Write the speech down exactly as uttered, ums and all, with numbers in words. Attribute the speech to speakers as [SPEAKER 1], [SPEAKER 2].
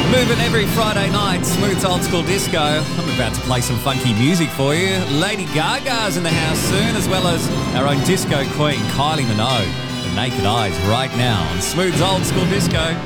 [SPEAKER 1] Moving every Friday night, Smooth's Old School Disco. I'm about to play some funky music for you. Lady Gaga's in the house soon, as well as our own disco queen, Kylie Minogue. The Naked Eyes right now on Smooth's Old School Disco.